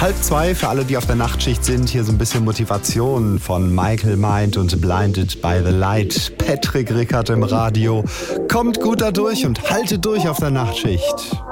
1:30 für alle, die auf der Nachtschicht sind. Hier so ein bisschen Motivation von Michael Mind und Blinded by the Light. Patrick Rickard im Radio. Kommt gut da durch und haltet durch auf der Nachtschicht.